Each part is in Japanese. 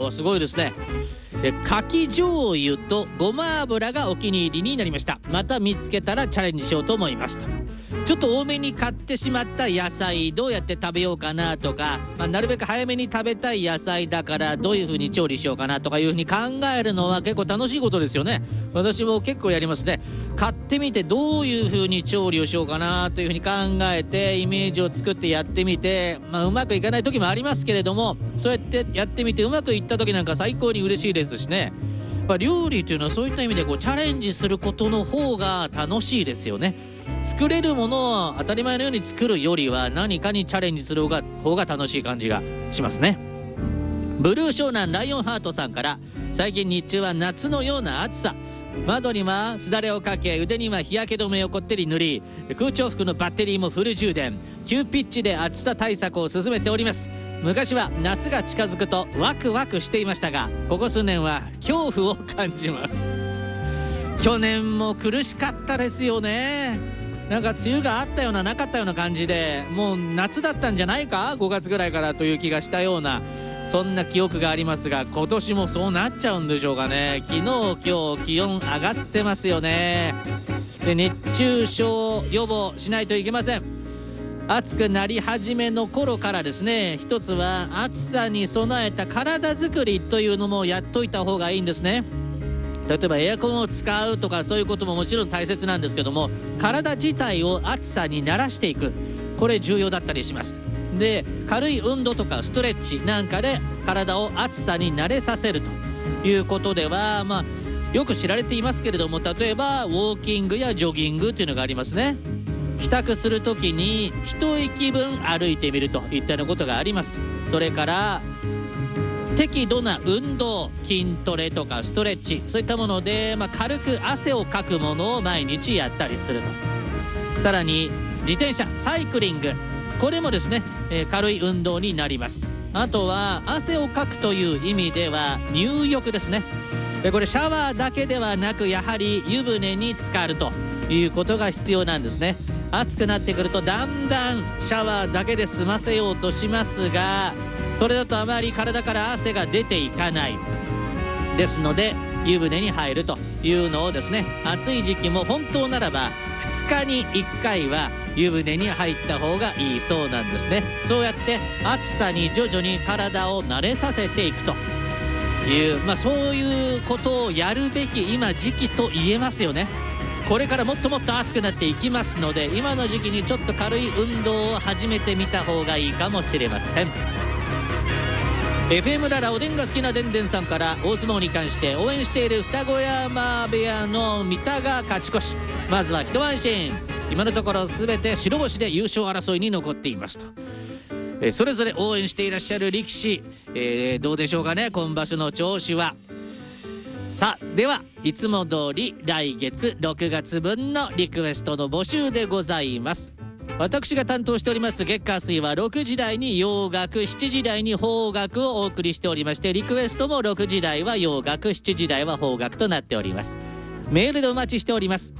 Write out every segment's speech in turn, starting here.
おー、すごいですね。かき醤油とごま油がお気に入りになりました。また見つけたらチャレンジしようと思いますと。ちょっと多めに買ってしまった野菜どうやって食べようかなとか、なるべく早めに食べたい野菜だからどういう風に調理しようかなとかいう風に考えるのは結構楽しいことですよね。私も結構やりますね。買ってみてどういう風に調理をしようかなという風に考えてイメージを作ってやってみて、うまくいかない時もありますけれども、そうやってやってみてうまくいった時なんか最高に嬉しいですしね。料理というのはそういった意味でチャレンジすることの方が楽しいですよね。作れるものを当たり前のように作るよりは何かにチャレンジする方が楽しい感じがしますね。ブルー湘南ライオンハートさんから、最近日中は夏のような暑さ、窓にはすだれをかけ、腕には日焼け止めをこってり塗り、空調服のバッテリーもフル充電、急ピッチで暑さ対策を進めております。昔は夏が近づくとワクワクしていましたが、ここ数年は恐怖を感じます。去年も苦しかったですよね。なんか梅雨があったようななかったような感じで、もう夏だったんじゃないか、5月ぐらいからという気がしたような、そんな記憶がありますが、今年もそうなっちゃうんでしょうかね。昨日今日気温上がってますよね。で、熱中症予防しないといけません。暑くなり始めの頃からですね、一つは暑さに備えた体作りというのもやっといた方がいいんですね。例えばエアコンを使うとかそういうことももちろん大切なんですけども、体自体を暑さに慣らしていく、これ重要だったりします。で、軽い運動とかストレッチなんかで体を暑さに慣れさせるということでは、よく知られていますけれども、例えばウォーキングやジョギングというのがありますね。帰宅するときに一息分歩いてみるといったようなことがあります。それから適度な運動、筋トレとかストレッチ、そういったもので、軽く汗をかくものを毎日やったりすると。さらに自転車、サイクリング、これもですね、軽い運動になります。あとは汗をかくという意味では入浴ですね。これシャワーだけではなく、やはり湯船に浸かるということが必要なんですね。暑くなってくるとだんだんシャワーだけで済ませようとしますが、それだとあまり体から汗が出ていかないですので、湯船に入るというのをですね、暑い時期も本当ならば2日に1回は湯船に入った方がいいそうなんですね。そうやって暑さに徐々に体を慣れさせていくという、そういうことをやるべき今時期と言えますよね。これからもっともっと暑くなっていきますので、今の時期にちょっと軽い運動を始めてみた方がいいかもしれません。FM ララおでんが好きなでんでんさんから、大相撲に関して応援している二子山部屋の三田が勝ち越し、まずは一安心、今のところ全て白星で優勝争いに残っていますと。それぞれ応援していらっしゃる力士、どうでしょうかね、今場所の調子は。さあ、ではいつも通り来月6月分のリクエストの募集でございます。私が担当しております月火水は6時台に洋楽、7時台に邦楽をお送りしておりまして、リクエストも6時台は洋楽、7時台は邦楽となっております。メールでお待ちしております。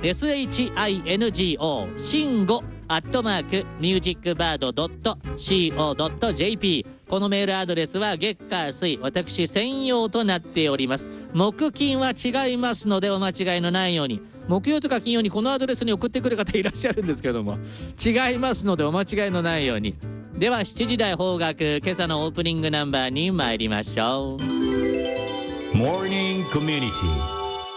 SHINGO シンゴ@musicbird.co.jp、 このメールアドレスは月火水私専用となっております。木金は違いますのでお間違いのないように。木曜とか金曜にこのアドレスに送ってくる方いらっしゃるんですけども、違いますのでお間違いのないように。では7時台邦楽、今朝のオープニングナンバーに参りましょう。 モーニングコミュニティ